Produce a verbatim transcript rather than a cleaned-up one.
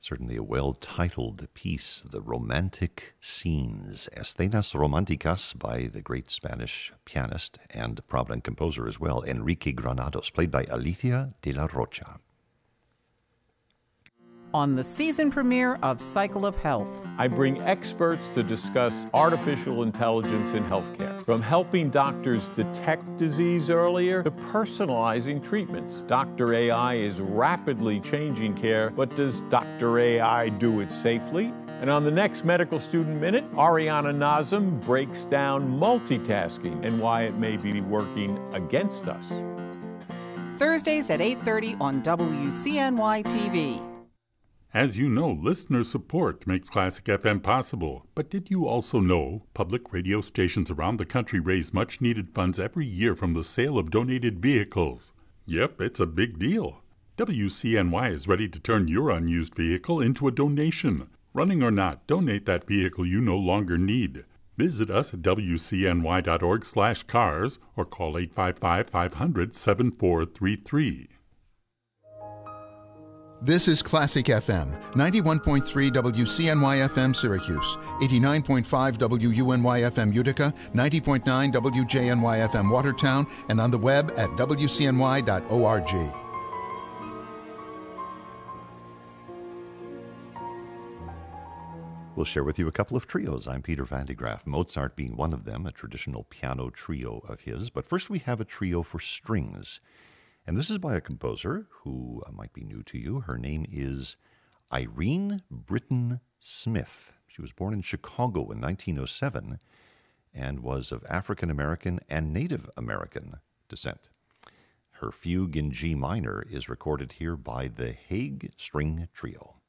Certainly a well-titled piece, The Romantic Scenes, Escenas Románticas, by the great Spanish pianist and prominent composer as well, Enrique Granados, played by Alicia de la Rocha. On the season premiere of Cycle of Health, I bring experts to discuss artificial intelligence in healthcare, from helping doctors detect disease earlier to personalizing treatments. Doctor A I is rapidly changing care, but does Doctor A I do it safely? And on the next Medical Student Minute, Ariana Nazem breaks down multitasking and why it may be working against us. Thursdays at eight thirty on W C N Y T V. As you know, listener support makes Classic F M possible. But did you also know public radio stations around the country raise much-needed funds every year from the sale of donated vehicles? Yep, it's a big deal. W C N Y is ready to turn your unused vehicle into a donation. Running or not, donate that vehicle you no longer need. Visit us at W C N Y dot org slash cars or call eight five five, five hundred, seven four three three. This is Classic F M, ninety-one point three W C N Y F M Syracuse, eighty-nine point five W U N Y F M Utica, ninety point nine W J N Y F M Watertown, and on the web at W C N Y dot org. We'll share with you a couple of trios. I'm Peter Van de Graaff, Mozart being one of them, a traditional piano trio of his. But first we have a trio for strings. And this is by a composer who uh, might be new to you. Her name is Irene Britton Smith. She was born in Chicago in nineteen oh seven and was of African American and Native American descent. Her fugue in G minor is recorded here by the Hague String Trio.